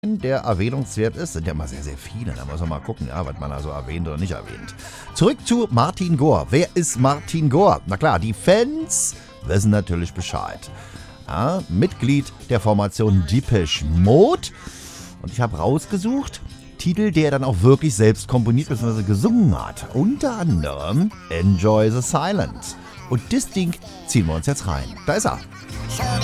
der erwähnungswert ist. Sind ja immer sehr, sehr viele. Da muss man mal gucken, ja, was man also erwähnt oder nicht erwähnt. Zurück zu Martin Gore. Wer ist Martin Gore? Na klar, die Fans wissen natürlich Bescheid. Ja, Mitglied der Formation Depeche Mode. Und ich habe rausgesucht, Titel, der er dann auch wirklich selbst komponiert bzw. gesungen hat. Unter anderem Enjoy the Silence. Und das Ding ziehen wir uns jetzt rein. Da ist er.